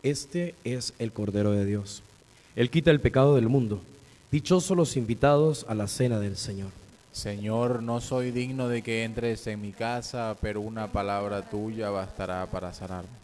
este es el Cordero de Dios. Él quita el pecado del mundo. Dichosos los invitados a la cena del Señor. Señor, no soy digno de que entres en mi casa, pero una palabra tuya bastará para sanarme.